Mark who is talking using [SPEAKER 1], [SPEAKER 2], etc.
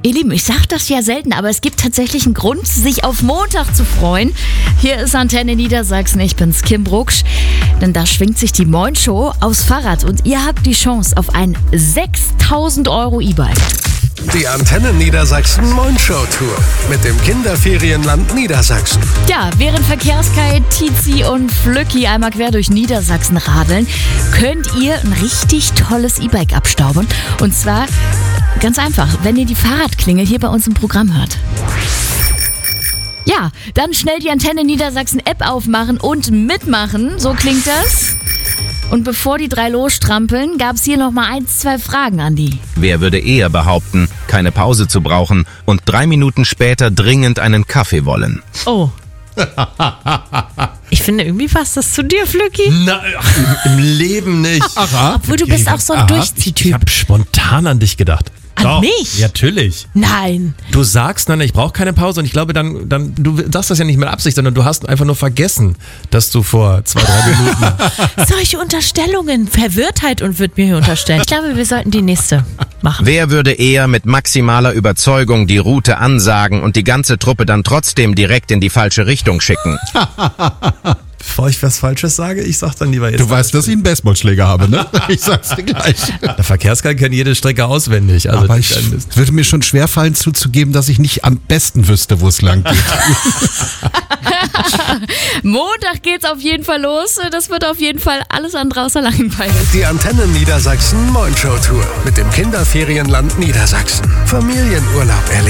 [SPEAKER 1] Ihr Lieben, ich sag das ja selten, aber es gibt tatsächlich einen Grund, sich auf Montag zu freuen. Hier ist Antenne Niedersachsen, ich bin's, Kim Brucksch. Denn da schwingt sich die Moin Show aufs Fahrrad und ihr habt die Chance auf ein 6.000 € E-Bike.
[SPEAKER 2] Die Antenne Niedersachsen Moin Show Tour mit dem Kinderferienland Niedersachsen.
[SPEAKER 1] Ja, während Verkehrskai, Tizi und Flücki einmal quer durch Niedersachsen radeln, könnt ihr ein richtig tolles E-Bike abstauben. Und zwar ganz einfach, wenn ihr die Fahrradklingel hier bei uns im Programm hört. Ja, dann schnell die Antenne Niedersachsen App aufmachen und mitmachen. So klingt das. Und bevor die 3 losstrampeln, gab es hier nochmal 2 Fragen an die.
[SPEAKER 3] Wer würde eher behaupten, keine Pause zu brauchen und 3 Minuten später dringend einen Kaffee wollen?
[SPEAKER 4] Oh. Ich finde, irgendwie passt das zu dir, Flücki.
[SPEAKER 5] Na, im Leben nicht.
[SPEAKER 1] Obwohl du bist auch so ein
[SPEAKER 5] Ich
[SPEAKER 1] Durchziehtyp.
[SPEAKER 5] habe spontan an dich gedacht.
[SPEAKER 4] An mich?
[SPEAKER 5] Ja, natürlich.
[SPEAKER 4] Nein.
[SPEAKER 5] Du sagst, nein, ich brauche keine Pause und ich glaube, dann du sagst das ja nicht mit Absicht, sondern du hast einfach nur vergessen, dass du vor 2, 3 Minuten...
[SPEAKER 4] Solche Unterstellungen. Verwirrtheit und wird mir hier unterstellt. Ich glaube, wir sollten die nächste machen.
[SPEAKER 3] Wer würde eher mit maximaler Überzeugung die Route ansagen und die ganze Truppe dann trotzdem direkt in die falsche Richtung schicken?
[SPEAKER 5] Bevor ich was Falsches sage, ich sag dann lieber jetzt...
[SPEAKER 6] Du weißt, dass ich einen Baseballschläger habe, ne? Ich sag's dir gleich.
[SPEAKER 5] Der Verkehrsguide kennt jede Strecke auswendig. Also
[SPEAKER 6] Aber ich würde mir schon schwerfallen zuzugeben, dass ich nicht am besten wüsste, wo es lang geht.
[SPEAKER 1] Montag geht's auf jeden Fall los. Das wird auf jeden Fall alles andere außer langweilig.
[SPEAKER 2] Die Antenne Niedersachsen Moin Show Tour mit dem Kinderferienland Niedersachsen. Familienurlaub erleben.